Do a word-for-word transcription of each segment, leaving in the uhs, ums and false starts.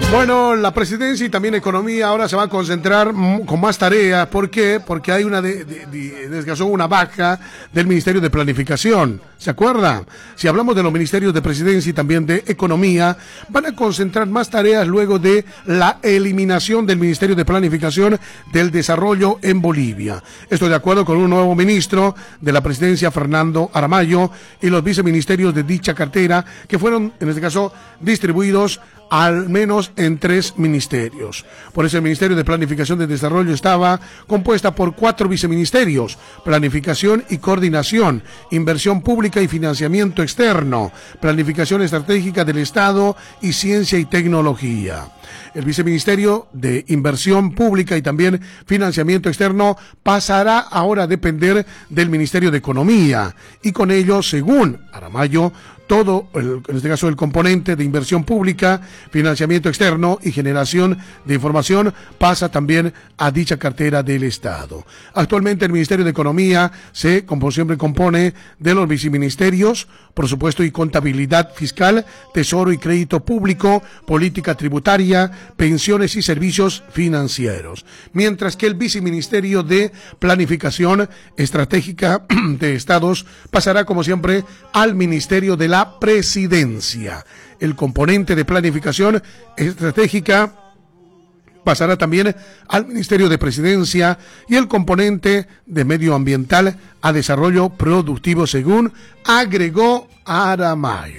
Bueno, la presidencia y también economía ahora se va a concentrar con más tareas. ¿Por qué? Porque hay una de, de, de, de una baja del Ministerio de Planificación. ¿Se acuerda? Si hablamos de los ministerios de presidencia y también de economía, van a concentrar más tareas luego de la eliminación del Ministerio de Planificación del Desarrollo en Bolivia. Esto de acuerdo con un nuevo ministro de la presidencia, Fernando Aramayo, y los viceministerios de dicha cartera, que fueron, en este caso, distribuidos al menos en tres ministerios. Por eso el Ministerio de Planificación de Desarrollo estaba compuesta por cuatro viceministerios: Planificación y Coordinación, Inversión Pública y Financiamiento Externo, Planificación Estratégica del Estado y Ciencia y Tecnología. El Viceministerio de Inversión Pública y también Financiamiento Externo pasará ahora a depender del Ministerio de Economía, y con ello, según Aramayo, todo, el, en este caso el componente de inversión pública, financiamiento externo y generación de información pasa también a dicha cartera del Estado. Actualmente el Ministerio de Economía se, como siempre, compone de los viceministerios, por supuesto, y contabilidad fiscal, tesoro y crédito público, política tributaria, pensiones y servicios financieros. Mientras que el Viceministerio de Planificación Estratégica de Estados pasará, como siempre, al Ministerio de la La Presidencia. El componente de planificación estratégica pasará también al Ministerio de Presidencia y el componente de medioambiental a desarrollo productivo, según agregó Aramayo.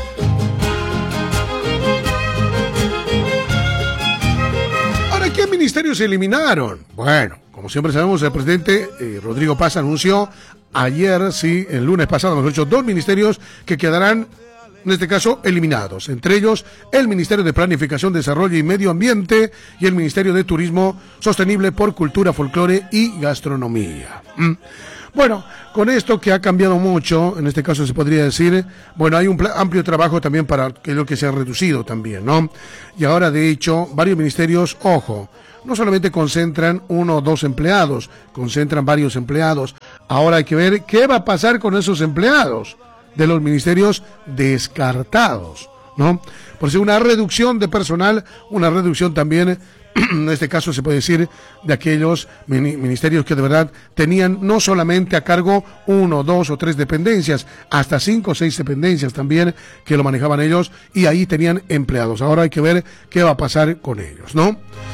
Ahora, ¿qué ministerios se eliminaron? Bueno, como siempre sabemos, el presidente eh, Rodrigo Paz anunció ayer, sí, el lunes pasado, mejor dicho, dos ministerios que quedarán, en este caso, eliminados. Entre ellos, el Ministerio de Planificación, Desarrollo y Medio Ambiente y el Ministerio de Turismo Sostenible por Cultura, Folclore y Gastronomía. ¿Mm? Bueno, con esto que ha cambiado mucho, en este caso se podría decir, bueno, hay un amplio trabajo también para aquello que se ha reducido también, ¿no? Y ahora, de hecho, varios ministerios, ojo, no solamente concentran uno o dos empleados, concentran varios empleados. Ahora hay que ver qué va a pasar con esos empleados de los ministerios descartados, ¿no? Por eso una reducción de personal, una reducción también, en este caso se puede decir, de aquellos ministerios que de verdad tenían no solamente a cargo uno, dos o tres dependencias, hasta cinco o seis dependencias también que lo manejaban ellos, y ahí tenían empleados. Ahora hay que ver qué va a pasar con ellos, ¿no?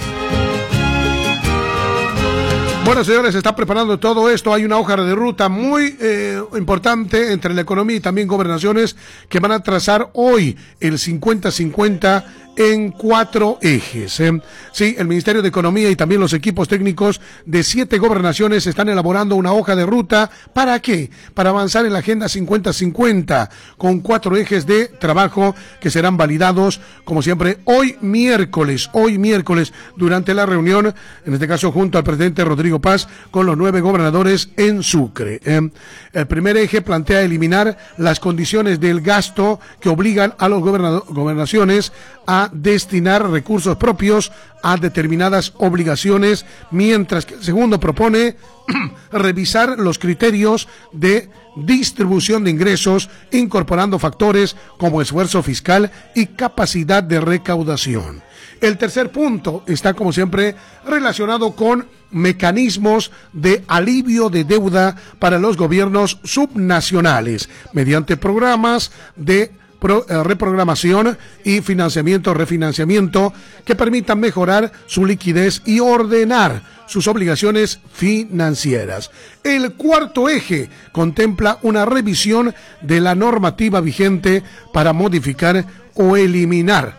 Bueno, señores, se está preparando todo esto. Hay una hoja de ruta muy eh, importante entre la economía y también gobernaciones que van a trazar hoy el cincuenta cincuenta en cuatro ejes. ¿eh? Sí, el Ministerio de Economía y también los equipos técnicos de siete gobernaciones están elaborando una hoja de ruta. ¿Para qué? Para avanzar en la Agenda cincuenta cincuenta con cuatro ejes de trabajo que serán validados, como siempre, hoy miércoles, hoy miércoles, durante la reunión, en este caso junto al presidente Rodrigo Paz, con los nueve gobernadores en Sucre. ¿eh? El primer eje plantea eliminar las condiciones del gasto que obligan a las gobernaciones a destinar recursos propios a determinadas obligaciones, mientras que el segundo propone revisar los criterios de distribución de ingresos, incorporando factores como esfuerzo fiscal y capacidad de recaudación. El tercer punto está, como siempre, relacionado con mecanismos de alivio de deuda para los gobiernos subnacionales, mediante programas de Pro, eh, reprogramación y financiamiento, refinanciamiento que permitan mejorar su liquidez y ordenar sus obligaciones financieras. El cuarto eje contempla una revisión de la normativa vigente para modificar o eliminar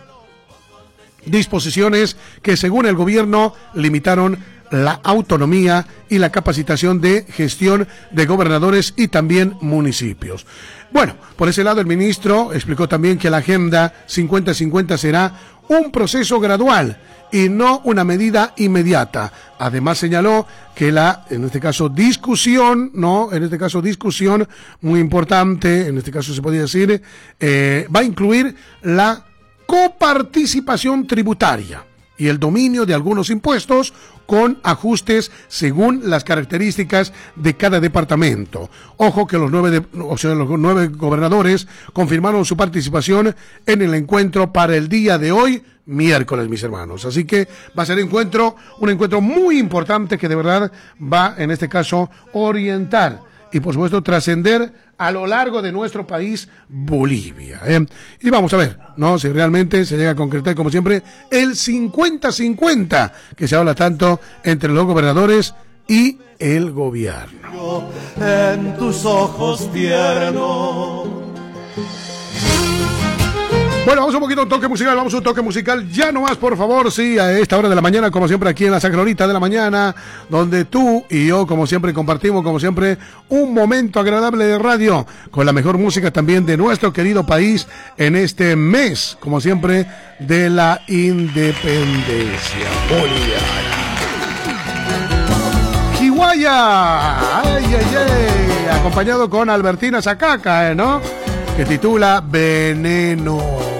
disposiciones que, según el gobierno, limitaron la autonomía y la capacitación de gestión de gobernadores y también municipios. Bueno, por ese lado el ministro explicó también que la Agenda cincuenta cincuenta será un proceso gradual y no una medida inmediata. Además señaló que la, en este caso, discusión, ¿no? En este caso, discusión muy importante, en este caso se podría decir, eh, va a incluir la coparticipación tributaria y el dominio de algunos impuestos con ajustes según las características de cada departamento. Ojo que los nueve, de, o sea, los nueve gobernadores confirmaron su participación en el encuentro para el día de hoy, miércoles, mis hermanos. Así que va a ser encuentro, un encuentro muy importante que de verdad va, en este caso, orientar y, por supuesto, trascender a lo largo de nuestro país, Bolivia. ¿eh? Y vamos a ver, ¿no? Si realmente se llega a concretar, como siempre, el cincuenta cincuenta que se habla tanto entre los gobernadores y el gobierno. En tus ojos tiernos. Bueno, vamos un poquito a un toque musical, vamos a un toque musical, ya no más, por favor, sí, a esta hora de la mañana, como siempre aquí en la Sacronita de la Mañana, donde tú y yo, como siempre, compartimos, como siempre, un momento agradable de radio, con la mejor música también de nuestro querido país en este mes, como siempre, de la independencia boliviana. Kiwaya, ay, ay, ay, acompañado con Albertina Zacaca, ¿eh, no? Que titula Veneno.